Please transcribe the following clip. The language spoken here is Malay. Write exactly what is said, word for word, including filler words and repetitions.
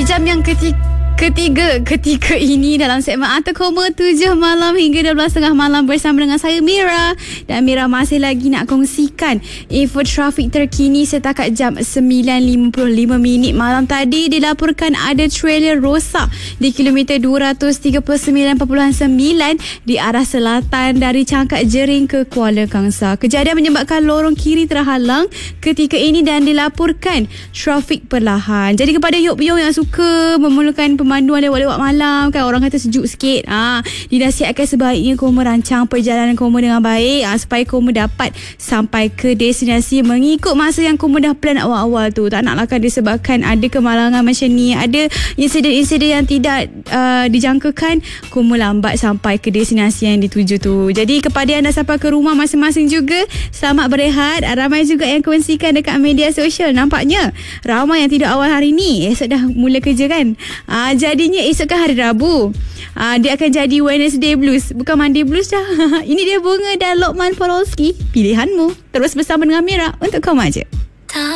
Di jam yang ketiga Ketiga ketika ini dalam segmen Arta Koma tujuh malam hingga dua belas tiga puluh malam bersama dengan saya Mira. Dan Mira masih lagi nak kongsikan info trafik terkini setakat jam sembilan lima puluh lima minit malam tadi. Dilaporkan ada trailer rosak di kilometer dua ratus tiga puluh sembilan perpuluhan sembilan di arah selatan dari Cangkat Jering ke Kuala Kangsar. Kejadian menyebabkan lorong kiri terhalang ketika ini dan dilaporkan trafik perlahan. Jadi kepada yuk-yuk yang suka memerlukan pemanduan lewat-lewat malam, kan orang kata sejuk sikit, ah, dinasihatkan sebaiknya kamu merancang perjalanan kamu dengan baik, ah, supaya kamu dapat sampai ke destinasi mengikut masa yang kamu dah plan awal-awal tu. Tak naklah kan disebabkan ada kemalangan macam ni, ada insiden-insiden yang tidak uh, dijangkakan, kamu lambat sampai ke destinasi yang dituju tu. Jadi kepada anda sampai ke rumah masing-masing juga, selamat berehat. Ramai juga yang kongsikan dekat media sosial, nampaknya ramai yang tidur awal hari ni, esok dah mula kerja kan. Ah, jadinya esok kan hari Rabu. Ah, dia akan jadi Wednesday Blues, bukan Monday Blues dah. Ini dia Bunga dan Lokman Porolski. Pilihanmu. Terus bersama dengan Mira untuk Koma Je.